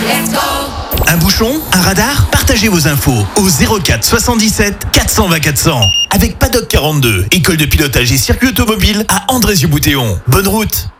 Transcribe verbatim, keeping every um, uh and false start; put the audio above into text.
let's go. Un bouchon, un radar? Partagez vos infos au zéro quatre soixante-dix-sept quatre cent vingt quatre cents avec Paddock quarante-deux, école de pilotage et circuit automobile à Andrézieux-Boutéon. Bonne route.